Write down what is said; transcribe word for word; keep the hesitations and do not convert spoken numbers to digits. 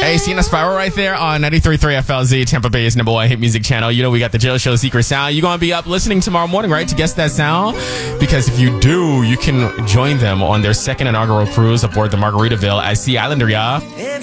Hey, seeing a spiral right there on ninety-three point three F L Z, Tampa Bay's number one hit music channel. You know we got the Jill Show Secret Sound. You're going to be up listening tomorrow morning, right, to guess that sound? Because if you do, you can join them on their second inaugural cruise aboard the Margaritaville at Sea Islander, y'all.